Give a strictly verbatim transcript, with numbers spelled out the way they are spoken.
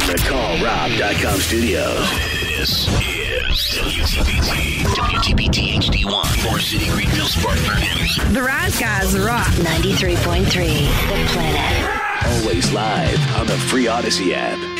the Call Rob dot com studios. This is W T B T, W T B T H D one, Moore City, Greenville, Spartanburg. The Rise Guys rock. ninety-three point three, The Planet. Always live on the free Odyssey app.